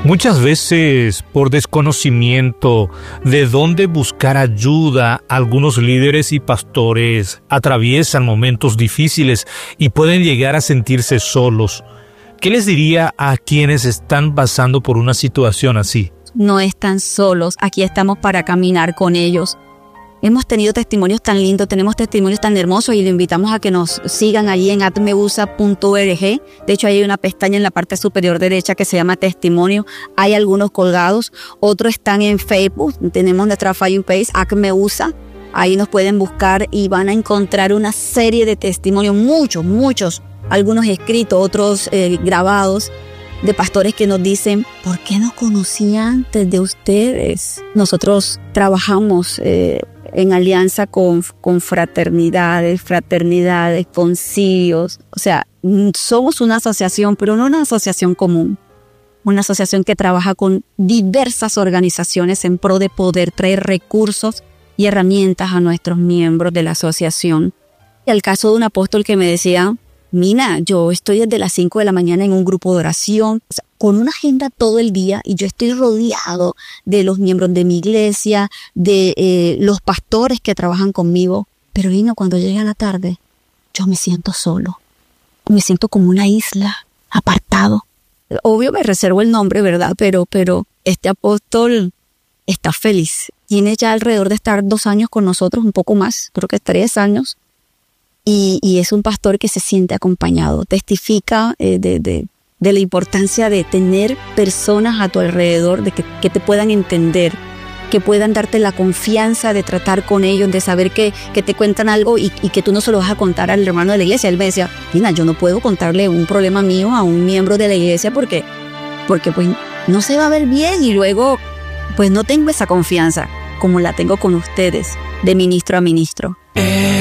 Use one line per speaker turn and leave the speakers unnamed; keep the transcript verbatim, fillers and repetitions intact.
Muchas veces, por desconocimiento de dónde buscar ayuda, algunos líderes y pastores atraviesan momentos difíciles y pueden llegar a sentirse solos. ¿Qué les diría a quienes están pasando por una situación así?
No están solos, aquí estamos para caminar con ellos. Hemos tenido testimonios tan lindos, tenemos testimonios tan hermosos y le invitamos a que nos sigan allí en atmeusa punto org. De hecho, hay una pestaña en la parte superior derecha que se llama Testimonio. Hay algunos colgados, otros están en Facebook. Tenemos nuestra fanpage Atmeusa. Ahí nos pueden buscar y van a encontrar una serie de testimonios, muchos, muchos. Algunos escritos, otros eh, grabados, de pastores que nos dicen, ¿por qué no conocí antes de ustedes? Nosotros trabajamos eh, en alianza con, con fraternidades, fraternidades, concilios. O sea, somos una asociación, pero no una asociación común. Una asociación que trabaja con diversas organizaciones en pro de poder traer recursos y herramientas a nuestros miembros de la asociación. Y al caso de un apóstol que me decía, Mina, yo estoy desde las cinco de la mañana en un grupo de oración, o sea, con una agenda todo el día y yo estoy rodeado de los miembros de mi iglesia, de eh, los pastores que trabajan conmigo. Pero Lina, cuando llega la tarde, yo me siento solo. Me siento como una isla, apartado. Obvio me reservo el nombre, ¿verdad? Pero, pero este apóstol está feliz. Tiene ya alrededor de estar dos años con nosotros, un poco más, creo que tres años. Y, y es un pastor que se siente acompañado. Testifica eh, de, de, de la importancia de tener personas a tu alrededor, de que, que te puedan entender, que puedan darte la confianza de tratar con ellos, de saber que, que te cuentan algo y, y que tú no se lo vas a contar al hermano de la iglesia. Él me decía, Lina, yo no puedo contarle un problema mío a un miembro de la iglesia porque, porque pues no se va a ver bien y luego pues no tengo esa confianza como la tengo con ustedes, de ministro a ministro.
Eh.